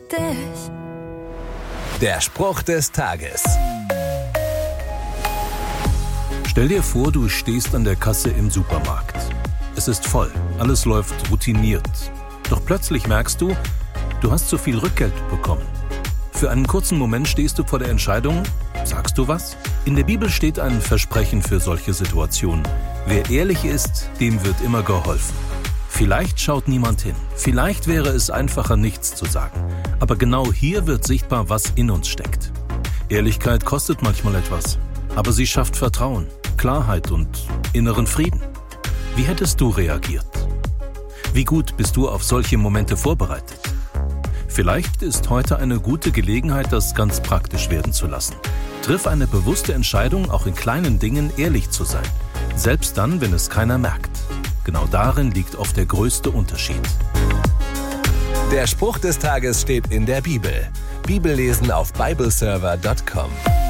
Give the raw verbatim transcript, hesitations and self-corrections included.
dich. Der Spruch des Tages. Stell dir vor, du stehst an der Kasse im Supermarkt. Es ist voll, alles läuft routiniert. Doch plötzlich merkst du, du hast zu viel Rückgeld bekommen. Für einen kurzen Moment stehst du vor der Entscheidung, sagst du was? In der Bibel steht ein Versprechen für solche Situationen. Wer ehrlich ist, dem wird immer geholfen. Vielleicht schaut niemand hin. Vielleicht wäre es einfacher, nichts zu sagen. Aber genau hier wird sichtbar, was in uns steckt. Ehrlichkeit kostet manchmal etwas, aber sie schafft Vertrauen, Klarheit und inneren Frieden. Wie hättest du reagiert? Wie gut bist du auf solche Momente vorbereitet? Vielleicht ist heute eine gute Gelegenheit, das ganz praktisch werden zu lassen. Triff eine bewusste Entscheidung, auch in kleinen Dingen ehrlich zu sein. Selbst dann, wenn es keiner merkt. Genau darin liegt oft der größte Unterschied. Der Spruch des Tages steht in der Bibel. Bibellesen auf bibleserver punkt com.